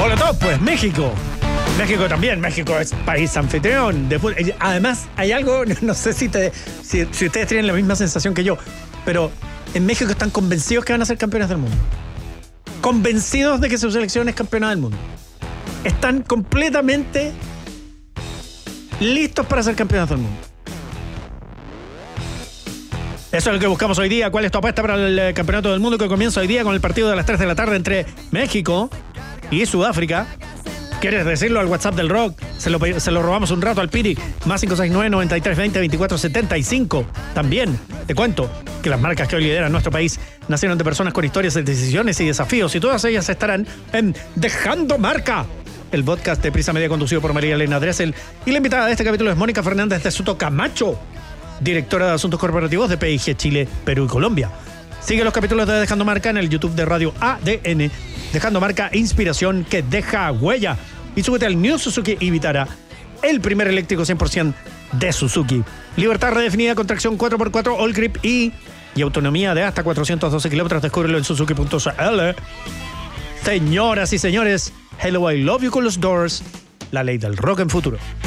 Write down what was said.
Hola a todos, pues México. México también, México es país anfitrión. Además, hay algo, no sé si ustedes tienen la misma sensación que yo, pero en México están convencidos que van a ser campeones del mundo. Convencidos de que su selección es campeona del mundo. Están completamente listos para ser campeones del mundo. Eso es lo que buscamos hoy día. ¿Cuál es tu apuesta para el campeonato del mundo que comienza hoy día con el partido de las 3 de la tarde entre México y Sudáfrica? ¿Quieres decirlo al WhatsApp del Rock? Se lo robamos un rato al Piri. Más 569-9320-2475. También te cuento que las marcas que hoy lideran nuestro país nacieron de personas con historias de decisiones y desafíos, y todas ellas estarán en Dejando Marca, el podcast de Prisa Media conducido por María Elena Dressel. Y la invitada de este capítulo es Mónica Fernández de Soto Camacho, directora de Asuntos Corporativos de PIG Chile, Perú y Colombia. Sigue los capítulos de Dejando Marca en el YouTube de Radio ADN. Dejando Marca, inspiración que deja huella. Y súbete al New Suzuki Vitara, el primer eléctrico 100% de Suzuki. Libertad redefinida con tracción 4x4 All Grip y autonomía de hasta 412 kilómetros. Descúbrelo en Suzuki.cl. Señoras y señores, Hello, I Love You con los Doors, la ley del rock en futuro.